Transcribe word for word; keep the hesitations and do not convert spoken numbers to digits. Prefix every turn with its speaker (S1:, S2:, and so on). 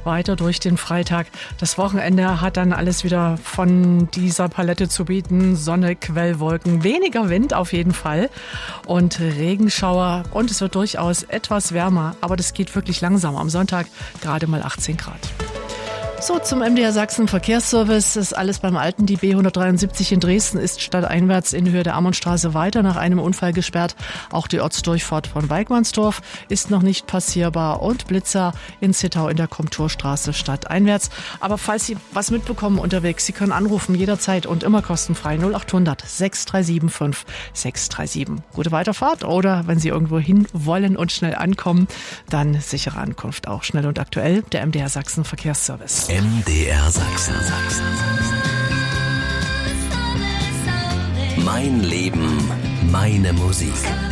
S1: weiter durch den Freitag. Das Wochenende hat dann alles wieder von dieser Palette zu bieten. Sonne, Quellwolken, weniger Wind auf jeden Fall und Regenschauer. Und es wird durchaus etwas wärmer, aber das geht wirklich langsam. Am Sonntag gerade mal achtzehn Grad. So, zum M D R Sachsen Verkehrsservice ist alles beim Alten. Die B hundertdreiundsiebzig in Dresden ist stadteinwärts in Höhe der Ammonstraße weiter nach einem Unfall gesperrt. Auch die Ortsdurchfahrt von Weigmannsdorf ist noch nicht passierbar und Blitzer in Zittau in der Komturstraße stadteinwärts. Aber falls Sie was mitbekommen unterwegs, Sie können anrufen jederzeit und immer kostenfrei null acht hundert sechs drei sieben fünf sechs drei sieben. Gute Weiterfahrt oder wenn Sie irgendwo hin wollen und schnell ankommen, dann sichere Ankunft auch schnell und aktuell. Der M D R Sachsen Verkehrsservice.
S2: M D R Sachsen. Mein Leben, meine Musik.